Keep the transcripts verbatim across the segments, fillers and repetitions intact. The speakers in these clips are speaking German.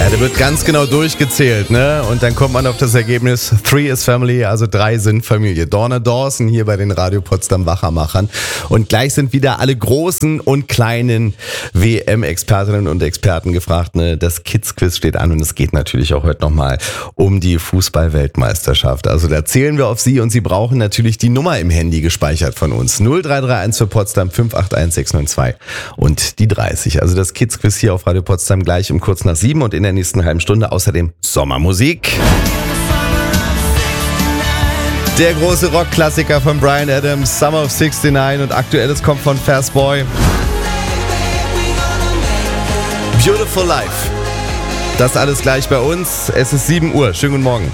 da wird ganz genau durchgezählt, ne? Und dann kommt man auf das Ergebnis, three is family, also drei sind Familie. Donna Dawson hier bei den Radio Potsdam Wachermachern. Und gleich sind wieder alle großen und kleinen W M-Expertinnen und Experten gefragt, ne? Das Kids-Quiz steht an und es geht natürlich auch heute nochmal um die Fußball-Weltmeisterschaft. Also da zählen wir auf Sie und Sie brauchen natürlich die Nummer im Handy gespeichert von uns. null drei drei eins für Potsdam fünf acht eins sechs neun zwei und die dreißig. Also das Kids-Quiz hier auf Radio Potsdam gleich um kurz nach sieben und in der nächsten halben Stunde außerdem Sommermusik. Der große Rockklassiker von Bryan Adams, Summer of sixty-nine und aktuelles kommt von Fast Boy. Beautiful Life. Das alles gleich bei uns. Es ist sieben Uhr. Schönen guten Morgen.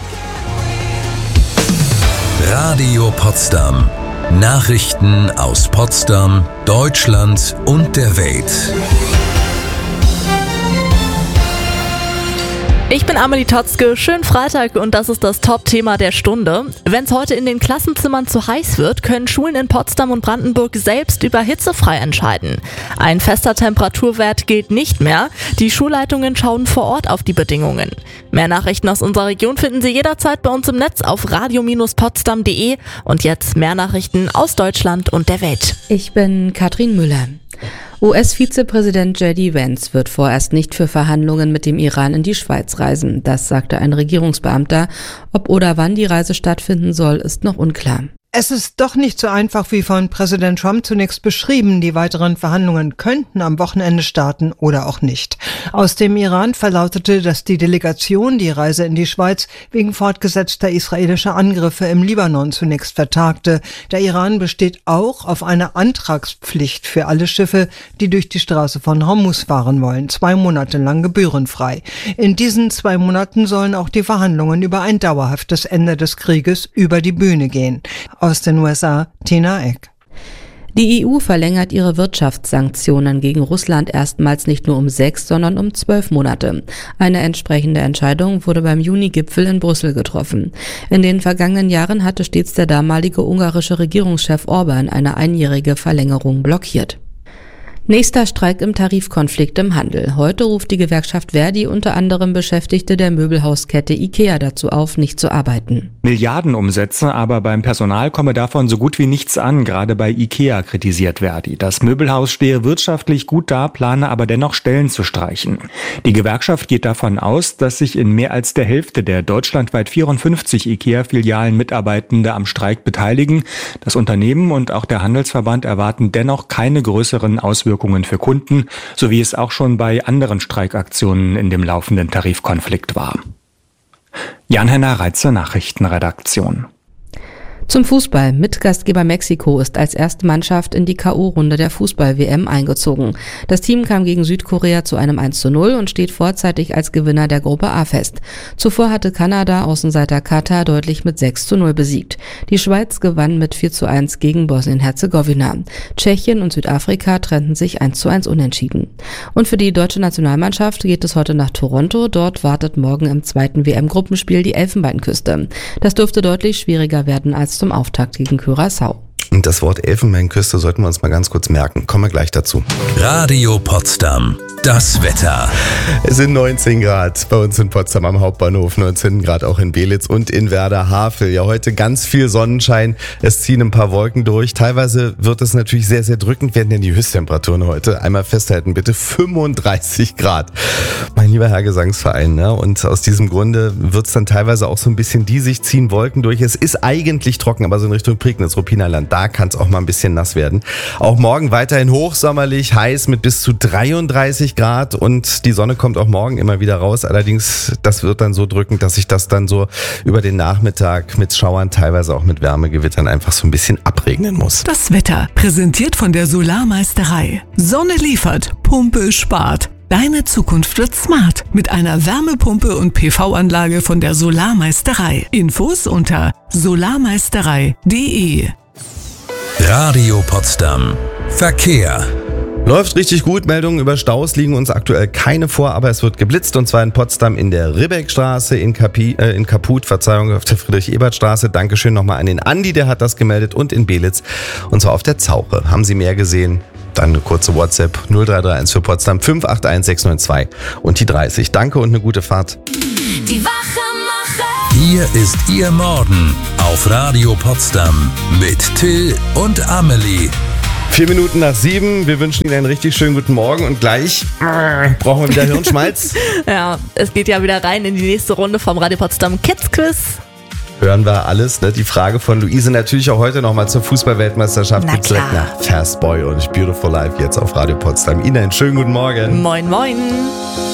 Radio Potsdam. Nachrichten aus Potsdam, Deutschland und der Welt. Ich bin Amelie Totzke, schönen Freitag und das ist das Top-Thema der Stunde. Wenn es heute in den Klassenzimmern zu heiß wird, können Schulen in Potsdam und Brandenburg selbst über hitzefrei entscheiden. Ein fester Temperaturwert gilt nicht mehr. Die Schulleitungen schauen vor Ort auf die Bedingungen. Mehr Nachrichten aus unserer Region finden Sie jederzeit bei uns im Netz auf radio Bindestrich potsdam punkt de und jetzt mehr Nachrichten aus Deutschland und der Welt. Ich bin Katrin Müller. U S-Vizepräsident J D Vance wird vorerst nicht für Verhandlungen mit dem Iran in die Schweiz reisen. Das sagte ein Regierungsbeamter. Ob oder wann die Reise stattfinden soll, ist noch unklar. Es ist doch nicht so einfach wie von Präsident Trump zunächst beschrieben. Die weiteren Verhandlungen könnten am Wochenende starten oder auch nicht. Aus dem Iran verlautete, dass die Delegation die Reise in die Schweiz wegen fortgesetzter israelischer Angriffe im Libanon zunächst vertagte. Der Iran besteht auch auf einer Antragspflicht für alle Schiffe, die durch die Straße von Hormuz fahren wollen, zwei Monate lang gebührenfrei. In diesen zwei Monaten sollen auch die Verhandlungen über ein dauerhaftes Ende des Krieges über die Bühne gehen. Aus den U S A, Tina Eck. Die E U verlängert ihre Wirtschaftssanktionen gegen Russland erstmals nicht nur um sechs, sondern um zwölf Monate. Eine entsprechende Entscheidung wurde beim Juni-Gipfel in Brüssel getroffen. In den vergangenen Jahren hatte stets der damalige ungarische Regierungschef Orban eine einjährige Verlängerung blockiert. Nächster Streik im Tarifkonflikt im Handel. Heute ruft die Gewerkschaft Verdi unter anderem Beschäftigte der Möbelhauskette IKEA dazu auf, nicht zu arbeiten. Milliardenumsätze, aber beim Personal komme davon so gut wie nichts an, gerade bei IKEA, kritisiert Verdi. Das Möbelhaus stehe wirtschaftlich gut da, plane aber dennoch Stellen zu streichen. Die Gewerkschaft geht davon aus, dass sich in mehr als der Hälfte der deutschlandweit vierundfünfzig IKEA-Filialen Mitarbeitende am Streik beteiligen. Das Unternehmen und auch der Handelsverband erwarten dennoch keine größeren Auswirkungen für Kunden, so wie es auch schon bei anderen Streikaktionen in dem laufenden Tarifkonflikt war. Jan-Henner Reitze, Nachrichtenredaktion. Zum Fußball. Mitgastgeber Mexiko ist als erste Mannschaft in die K O-Runde der Fußball-W M eingezogen. Das Team kam gegen Südkorea zu einem eins zu null und steht vorzeitig als Gewinner der Gruppe A fest. Zuvor hatte Kanada Außenseiter Katar deutlich mit sechs zu null besiegt. Die Schweiz gewann mit vier zu eins gegen Bosnien-Herzegowina. Tschechien und Südafrika trennten sich eins zu eins unentschieden. Und für die deutsche Nationalmannschaft geht es heute nach Toronto. Dort wartet morgen im zweiten W M-Gruppenspiel die Elfenbeinküste. Das dürfte deutlich schwieriger werden als zum Auftakt gegen Curaçao. Und das Wort Elfenbeinküste sollten wir uns mal ganz kurz merken. Kommen wir gleich dazu. Radio Potsdam. Das Wetter. Es sind neunzehn Grad bei uns in Potsdam am Hauptbahnhof, neunzehn Grad auch in Belitz und in Werder-Havel. Ja, heute ganz viel Sonnenschein. Es ziehen ein paar Wolken durch. Teilweise wird es natürlich sehr, sehr drückend werden, denn die Höchsttemperaturen heute, einmal festhalten bitte, fünfunddreißig Grad. Mein lieber Herr Gesangsverein, ne? Und aus diesem Grunde wird es dann teilweise auch so ein bisschen diesig, ziehen Wolken durch. Es ist eigentlich trocken, aber so in Richtung Prignitz, Ruppiner-Land, da kann es auch mal ein bisschen nass werden. Auch morgen weiterhin hochsommerlich, heiß mit bis zu dreiunddreißig Grad und die Sonne kommt auch morgen immer wieder raus. Allerdings, das wird dann so drückend, dass sich das dann so über den Nachmittag mit Schauern, teilweise auch mit Wärmegewittern einfach so ein bisschen abregnen muss. Das Wetter, präsentiert von der Solarmeisterei. Sonne liefert, Pumpe spart. Deine Zukunft wird smart mit einer Wärmepumpe und P V-Anlage von der Solarmeisterei. Infos unter solarmeisterei punkt de. Radio Potsdam. Verkehr. Läuft richtig gut. Meldungen über Staus liegen uns aktuell keine vor, aber es wird geblitzt und zwar in Potsdam in der Ribbeckstraße, in, Kapi, äh, in Kaput, Verzeihung, auf der Friedrich-Ebert-Straße. Dankeschön nochmal an den Andi, der hat das gemeldet, und in Belitz und zwar auf der Zauche. Haben Sie mehr gesehen? Dann eine kurze WhatsApp null drei drei eins für Potsdam fünf acht eins sechs neun zwei und die dreißig. Danke und eine gute Fahrt. Die Wachemacher. Hier ist Ihr Morgen auf Radio Potsdam mit Till und Amelie. Vier Minuten nach sieben. Wir wünschen Ihnen einen richtig schönen guten Morgen und gleich äh, brauchen wir wieder Hirnschmalz. Ja, es geht ja wieder rein in die nächste Runde vom Radio Potsdam Kids Quiz. Hören wir alles, ne? Die Frage von Luise natürlich auch heute nochmal zur Fußball-Weltmeisterschaft. Na klar. Nach Fast Boy und Beautiful Life jetzt auf Radio Potsdam. Ihnen einen schönen guten Morgen. Moin, moin.